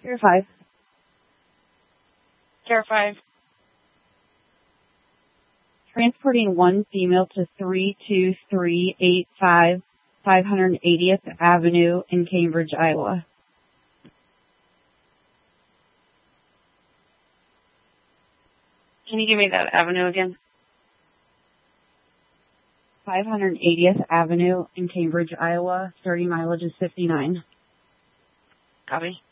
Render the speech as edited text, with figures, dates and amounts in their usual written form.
Care 5. Care 5. Transporting one female to 32385 580th Avenue in Cambridge, Iowa. Can you give me that avenue again? 580th Avenue in Cambridge, Iowa. Starting mileage is 59. Copy.